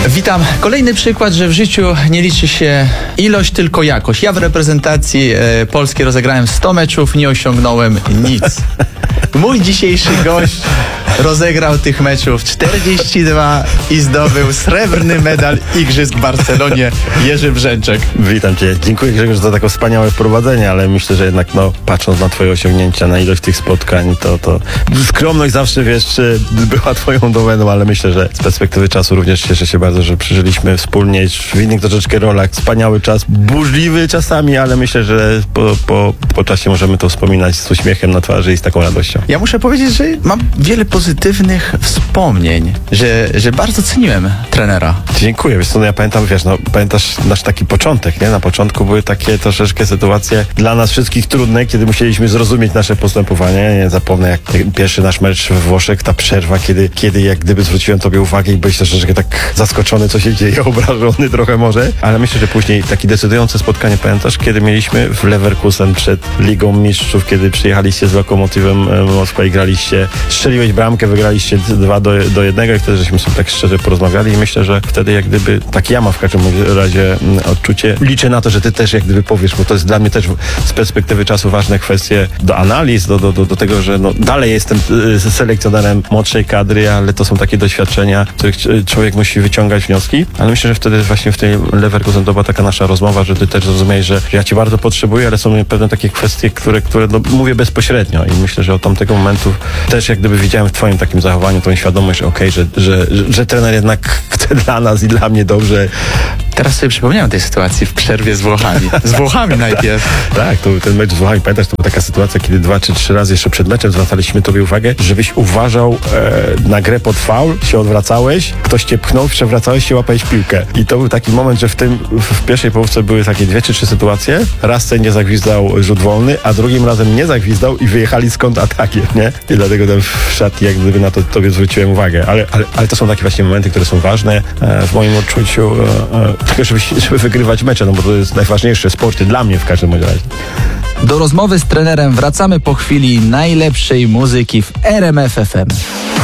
Witam. Kolejny przykład, że w życiu nie liczy się ilość, tylko jakość. Ja w reprezentacji Polski rozegrałem 100 meczów, nie osiągnąłem nic. Mój dzisiejszy gość rozegrał tych meczów 42 i zdobył srebrny medal Igrzysk w Barcelonie. Jerzy Brzęczek. Witam Cię. Dziękuję, Grzegorz, za takie wspaniałe wprowadzenie, ale myślę, że jednak patrząc na Twoje osiągnięcia, na ilość tych spotkań, to skromność zawsze, wiesz, była Twoją domeną, ale myślę, że z perspektywy czasu również cieszę się bardzo, że przeżyliśmy wspólnie w innych troszeczkę rolach. Wspaniały czas, burzliwy czasami, ale myślę, że po czasie możemy to wspominać z uśmiechem na twarzy i z taką radością. Ja muszę powiedzieć, że mam wiele pozytywnych wspomnień, że bardzo ceniłem trenera. Dziękuję. Wiesz co, ja pamiętam, pamiętasz nasz taki początek, nie? Na początku były takie troszeczkę sytuacje dla nas wszystkich trudne, kiedy musieliśmy zrozumieć nasze postępowanie. Nie zapomnę, jak pierwszy nasz mecz we Włoszech, ta przerwa, kiedy jak gdyby zwróciłem Tobie uwagę i byłeś troszeczkę tak zaskoczony, co się dzieje, obrażony trochę może, ale myślę, że później takie decydujące spotkanie, pamiętasz, kiedy mieliśmy w Leverkusen przed Ligą Mistrzów, kiedy przyjechaliście z Lokomotywem Moskwa i graliście, strzeliłeś bramkę, wygraliście 2-1 i wtedy żeśmy sobie tak szczerze porozmawiali i myślę, że wtedy jak gdyby, tak ja mam w każdym razie odczucie, liczę na to, że Ty też jak gdyby powiesz, bo to jest dla mnie też z perspektywy czasu ważne kwestie do analiz, do tego, że dalej jestem selekcjonerem młodszej kadry, ale to są takie doświadczenia, z których człowiek musi wyciągać wnioski, ale myślę, że wtedy właśnie w tej Leverkusen to była taka nasza rozmowa, że Ty też zrozumiałeś, że ja Cię bardzo potrzebuję, ale są pewne takie kwestie, które mówię bezpośrednio i myślę, że od tamtego momentu też jak gdyby widziałem w Twoim takim zachowaniu tą świadomość, że trener jednak chce dla nas i dla mnie dobrze. Teraz sobie przypomniałem tej sytuacji w przerwie z Włochami. Z Włochami najpierw. Tak, ten mecz z Włochami, pamiętasz, to była taka sytuacja, kiedy 2 czy 3 razy jeszcze przed meczem zwracaliśmy Tobie uwagę, żebyś uważał na grę pod faul, się odwracałeś, ktoś Cię pchnął, przewracałeś się, łapałeś piłkę. I to był taki moment, że w pierwszej połówce były takie 2 czy 3 sytuacje. Raz sędzia zagwizdał rzut wolny, a drugim razem nie zagwizdał i wyjechali z kontratakiem, nie? I dlatego tam w szatni jak gdyby na to Tobie zwróciłem uwagę. Ale to są takie właśnie momenty, które są ważne w moim odczuciu, żeby wygrywać mecze, bo to jest najważniejsze w sporcie, dla mnie w każdym razie. Do rozmowy z trenerem wracamy po chwili najlepszej muzyki w RMF FM.